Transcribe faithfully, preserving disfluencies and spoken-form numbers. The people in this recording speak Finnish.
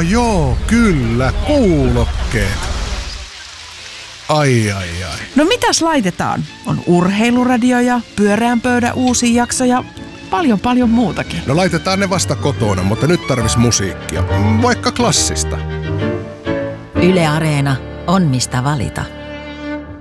joo, kyllä, kuulokkeet. Ai, ai, ai. No mitäs laitetaan? On urheiluradio ja pyöreän pöydän uusi jakso ja paljon paljon muutakin. No laitetaan ne vasta kotona, mutta nyt tarvis musiikkia. Vaikka klassista. Yle Areena on mistä valita.